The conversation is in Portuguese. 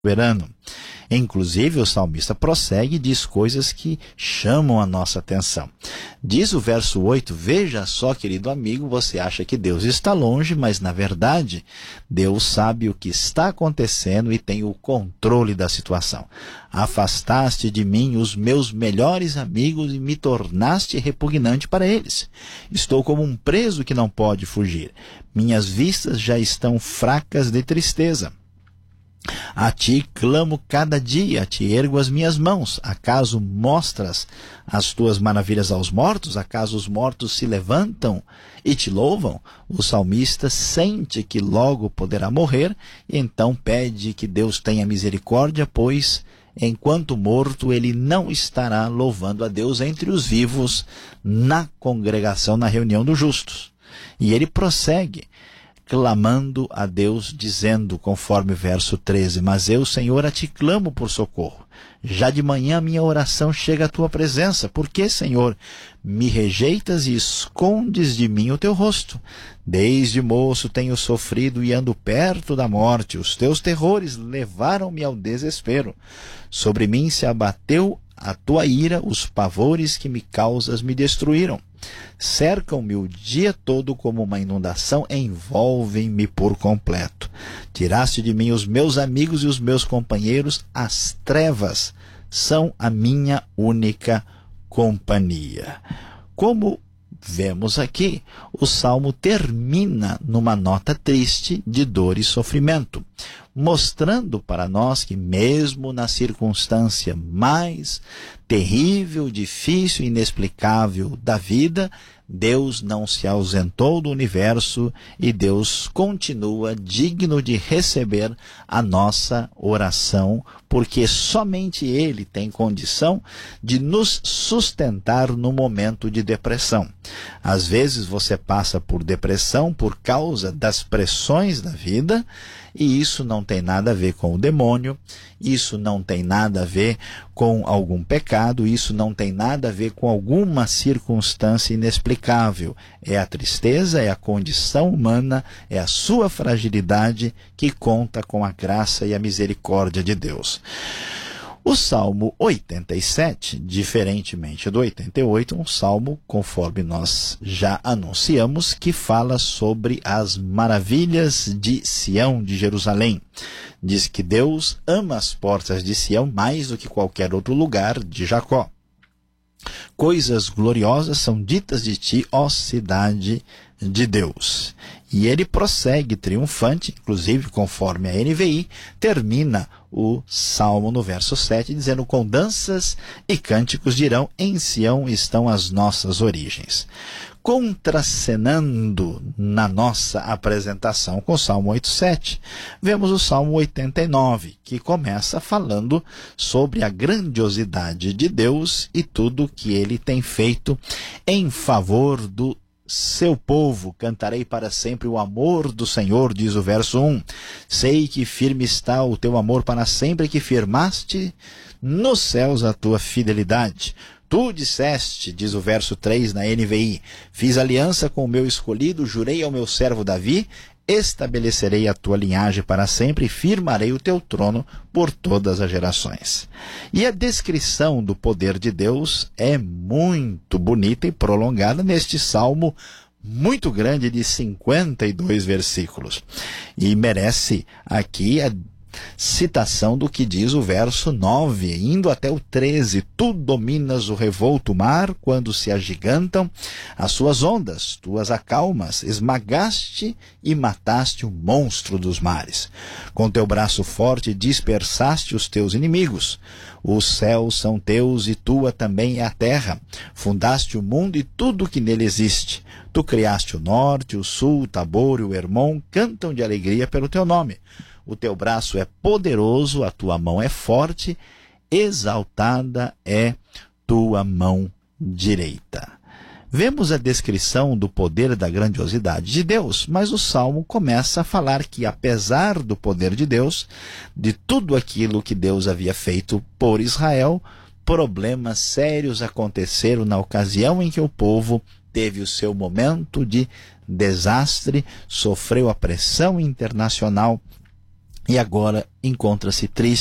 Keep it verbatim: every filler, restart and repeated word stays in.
soberano. Inclusive, o salmista prossegue e diz coisas que chamam a nossa atenção. Diz o verso oito, veja só, querido amigo, você acha que Deus está longe, mas na verdade, Deus sabe o que está acontecendo e tem o controle da situação. Afastaste de mim os meus melhores amigos e me tornaste repugnante para eles. Estou como um preso que não pode fugir. Minhas vistas já estão fracas de tristeza. A ti clamo cada dia, a ti ergo as minhas mãos. Acaso mostras as tuas maravilhas aos mortos? Acaso os mortos se levantam e te louvam? O salmista sente que logo poderá morrer e então pede que Deus tenha misericórdia, pois enquanto morto ele não estará louvando a Deus entre os vivos na congregação, na reunião dos justos. E ele prossegue clamando a Deus, dizendo, conforme o verso treze, mas eu, Senhor, a ti clamo por socorro. Já de manhã minha oração chega à tua presença. Por que, Senhor, me rejeitas e escondes de mim o teu rosto? Desde moço tenho sofrido e ando perto da morte. Os teus terrores levaram-me ao desespero. Sobre mim se abateu a tua ira, os pavores que me causas me destruíram. Cercam-me o dia todo como uma inundação, envolvem-me por completo. Tiraste de mim os meus amigos e os meus companheiros, as trevas são a minha única companhia. Como vemos aqui, o Salmo termina numa nota triste de dor e sofrimento, mostrando para nós que mesmo na circunstância mais terrível, difícil e inexplicável da vida, Deus não se ausentou do universo e Deus continua digno de receber a nossa oração, porque somente Ele tem condição de nos sustentar no momento de depressão. Às vezes você passa por depressão por causa das pressões da vida, e isso não tem nada a ver com o demônio, isso não tem nada a ver com algum pecado, isso não tem nada a ver com alguma circunstância inexplicável. É a tristeza, é a condição humana, é a sua fragilidade que conta com a graça e a misericórdia de Deus. O Salmo oitenta e sete, diferentemente do oitenta e oito, um salmo, conforme nós já anunciamos, que fala sobre as maravilhas de Sião, de Jerusalém. Diz que Deus ama as portas de Sião mais do que qualquer outro lugar de Jacó. Coisas gloriosas são ditas de ti, ó cidade de Deus. E ele prossegue triunfante, inclusive conforme a N V I, termina o Salmo no verso sete, dizendo, com danças e cânticos dirão, em Sião estão as nossas origens. Contracenando na nossa apresentação com o Salmo oitenta e sete, vemos o Salmo oitenta e nove, que começa falando sobre a grandiosidade de Deus e tudo que ele tem feito em favor do seu povo. Cantarei para sempre o amor do Senhor, diz o verso um. Sei que firme está o teu amor para sempre, que firmaste nos céus a tua fidelidade. Tu disseste, diz o verso três na N V I, fiz aliança com o meu escolhido, jurei ao meu servo Davi, estabelecerei a tua linhagem para sempre e firmarei o teu trono por todas as gerações. E a descrição do poder de Deus é muito bonita e prolongada neste salmo muito grande de cinquenta e dois versículos. E merece aqui a citação do que diz o verso nove, indo até o treze. Tu dominas o revolto mar quando se agigantam as suas ondas, tu as acalmas, esmagaste e mataste o monstro dos mares. Com teu braço forte dispersaste os teus inimigos. Os céus são teus e tua também é a terra. Fundaste o mundo e tudo que nele existe. Tu criaste o norte, o sul, o Tabor e o Hermon, cantam de alegria pelo teu nome. O teu braço é poderoso, a tua mão é forte, exaltada é tua mão direita. Vemos a descrição do poder e da grandiosidade de Deus, mas o Salmo começa a falar que, apesar do poder de Deus, de tudo aquilo que Deus havia feito por Israel, problemas sérios aconteceram na ocasião em que o povo teve o seu momento de desastre, sofreu a pressão internacional e agora encontra-se triste